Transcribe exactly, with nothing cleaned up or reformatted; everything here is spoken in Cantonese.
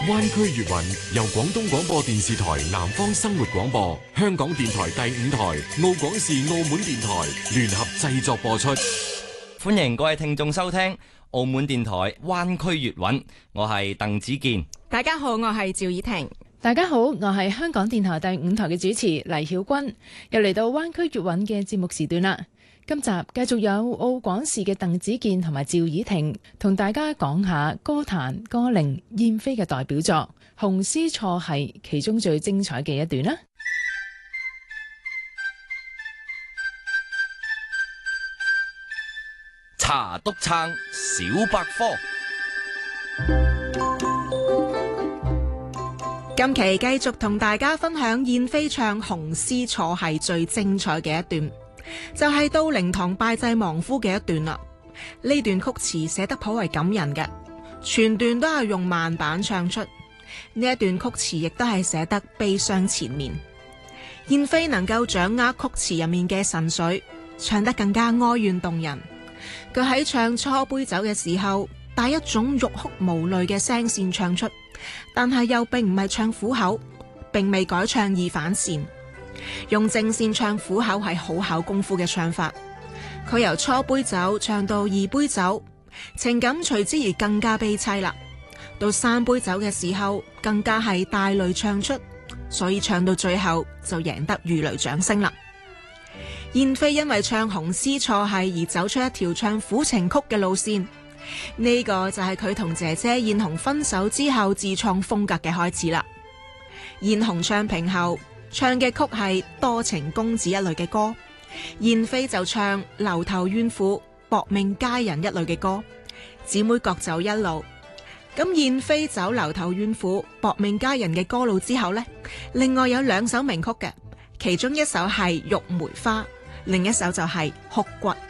灣區粵韻由廣東廣播電視台南方生活廣播、香港電台第五台、澳廣視澳門電台聯合製作播出。 歡迎各位聽眾收聽澳門電台灣區粵韻，我係鄧子健。 大家好，我係趙以婷。 大家好，我係香港電台第五台嘅主持黎曉君，又嚟到灣區粵韻嘅節目時段啦。今集繼續有澳廣視嘅鄧子健同埋趙以婷同大家講下歌壇歌伶燕飛嘅代表作《紅絲錯係》其中最精彩嘅一段啦。 查督撐小百科。 今期繼續同大家分享燕飛唱《紅絲錯係》最精彩嘅一段，就係到靈堂拜祭亡夫嘅一段啦。呢段曲詞寫得頗為感人嘅，全段都係用慢板唱出。呢一段曲詞亦都係寫得悲傷纏綿。燕飛能夠掌握曲詞入面嘅神髓，唱得更加哀怨動人。佢喺唱初杯酒嘅時候，帶一種欲哭無淚嘅聲線唱出，但係又並唔係唱苦口，並未改唱二反線。用正線唱苦口係好考功夫嘅唱法。佢由初杯酒唱到二杯酒，情感隨之而更加悲凄啦。到三杯酒嘅時候，更加係帶淚唱出，所以唱到最後就贏得如雷掌聲啦。燕飛因為唱紅絲錯係而走出一條唱苦情曲嘅路線，呢、這個就係佢同姐姐燕紅分手之後自創風格嘅開始啦。燕紅唱平後唱嘅曲係多情公子一類嘅歌，燕飛就唱留頭怨婦、薄命佳人一類嘅歌，姊妹各走一路。咁燕飛走留頭怨婦、薄命佳人嘅歌路之後呢，另外有兩首名曲嘅，其中一首係玉梅花，另一首就係哭骨。